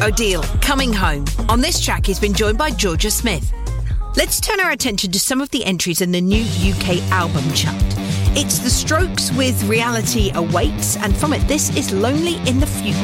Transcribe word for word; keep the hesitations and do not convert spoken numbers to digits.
Odile, Coming Home. On this track, he's been joined by Georgia Smith. Let's turn our attention to some of the entries in the new U K album chart. It's The Strokes with Reality Awaits, and from it, this is Lonely in the Future.